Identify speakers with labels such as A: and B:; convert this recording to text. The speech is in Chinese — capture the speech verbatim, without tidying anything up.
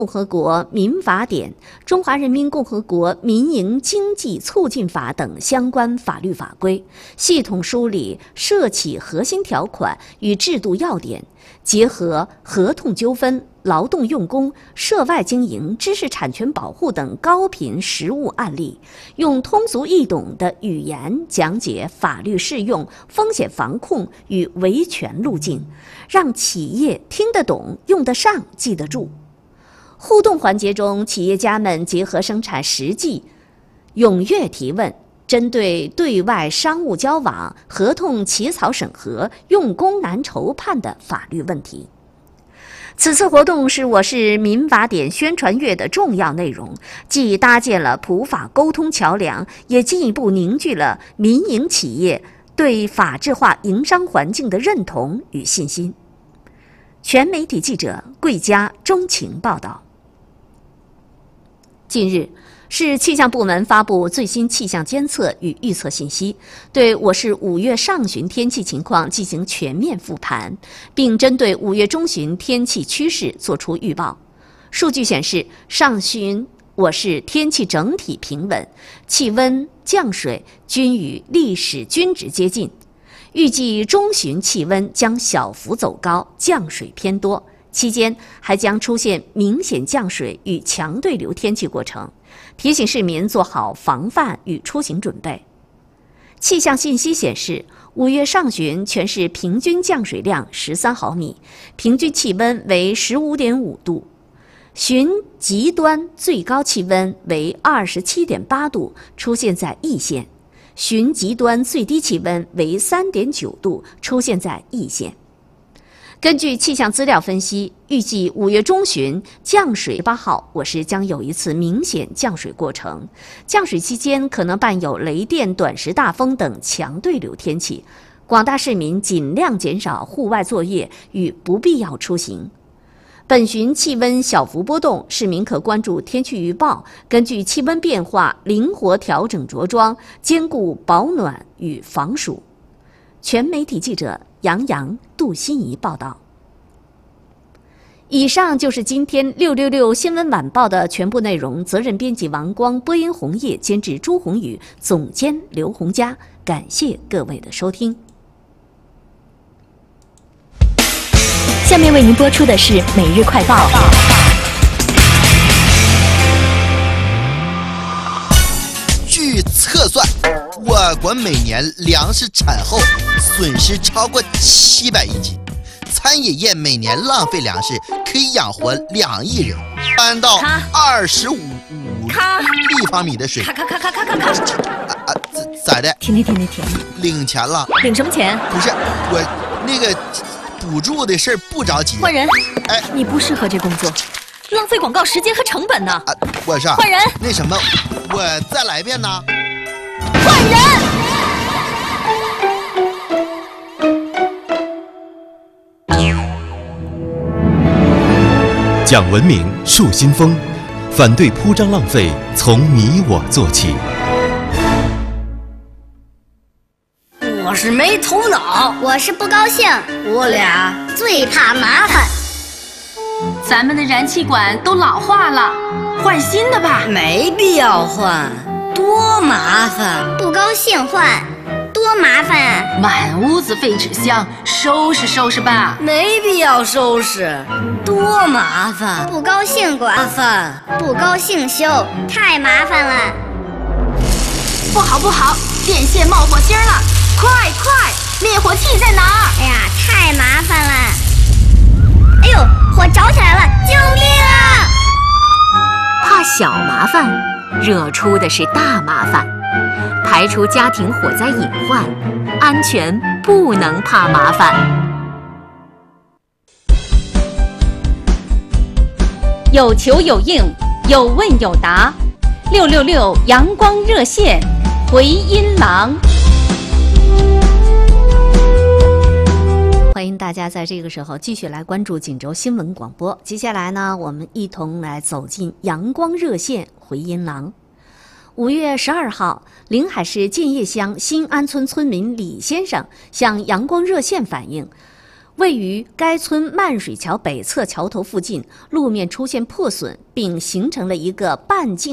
A: 共和国民法典、中华人民共和国民营经济促进法等相关法律法规，系统梳理涉企核心条款与制度要点，结合合同纠纷、劳动用工、涉外经营、知识产权保护等高频实务案例，用通俗易懂的语言讲解法律适用、风险防控与维权路径，让企业听得懂、用得上、记得住。互动环节中，企业家们结合生产实际，踊跃提问，针对对外商务交往、合同起草审核、用工难筹判的法律问题。此次活动是我市民法典宣传月的重要内容，既搭建了普法沟通桥梁，也进一步凝聚了民营企业对法治化营商环境的认同与信心。全媒体记者桂佳、钟情报道。近日，市气象部门发布最新气象监测与预测信息，对我市五月上旬天气情况进行全面复盘，并针对五月中旬天气趋势作出预报。数据显示，上旬我市天气整体平稳，气温、降水均与历史均值接近。预计中旬气温将小幅走高，降水偏多。期间还将出现明显降水与强对流天气过程，提醒市民做好防范与出行准备。气象信息显示，五月上旬全市平均降水量十三毫米，平均气温为十五点五度，旬极端最高气温为二十七点八度，出现在易县；旬极端最低气温为三点九度，出现在易县。根据气象资料分析，预计五月中旬降水八号，我市将有一次明显降水过程。降水期间可能伴有雷电、短时大风等强对流天气，广大市民尽量减少户外作业与不必要出行。本旬气温小幅波动，市民可关注天气预报，根据气温变化灵活调整着装，兼顾保暖与防暑。全媒体记者杨洋、杜欣怡报道。以上就是今天六六六新闻晚报的全部内容。责任编辑王光，播音红叶，监制朱红宇，总监刘洪佳。感谢各位的收听。
B: 下面为您播出的是每日快报。
C: 据测算，我国每年粮食产后损失超过七百亿斤，餐饮业每年浪费粮食可以养活两亿人，搬到二十五立方米的水。
B: 咔咔咔咔咔咔咔！
C: 啊啊，咋的？
B: 停停停停停！
C: 领钱了？
B: 领什么钱？
C: 不是我，那个补助的事儿不着急。
B: 换人！
C: 哎，
B: 你不适合这工作，浪费广告时间和成本呢。
C: 啊，我是
B: 换人。
C: 那什么，我再来一遍呢。
B: 换人！
D: 讲文明树新风，反对铺张浪费，从你我做起。
E: 我是没头脑，
F: 我是不高兴，
E: 我俩
F: 最怕麻烦。
G: 咱们的燃气管都老化了，换新的吧。
E: 没必要换，多麻烦。
F: 不高兴换，多麻烦啊！
G: 满屋子废纸箱，收拾收拾吧。
E: 没必要收拾，多麻烦。
F: 不高兴管，
E: 麻烦。
F: 不高兴修，太麻烦了。
G: 不好不好，电线冒火星了！快快，灭火器在哪儿？
F: 哎呀，太麻烦了！哎呦，火着起来了！救命啊！
B: 怕小麻烦，惹出的是大麻烦。排除家庭火灾隐患，安全不能怕麻烦。有求有应，有问有答。六六六阳光热线，回音廊。
A: 欢迎大家在这个时候继续来关注锦州新闻广播。接下来呢，我们一同来走进阳光热线回音廊。五月十二号，临海市建业乡新安村村民李先生向阳光热线反映， 位于该村漫水桥北侧桥头附近，路面出现破损，并形成了一个半径